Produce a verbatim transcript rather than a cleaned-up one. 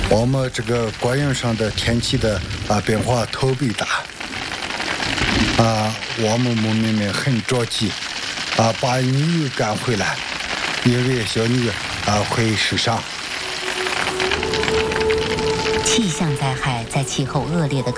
我们这个官员上的天气的啊变化特别大，啊，我们牧民们很着急，啊，把鱼赶回来，因为小鱼啊会受伤。 气象灾害在气候恶劣的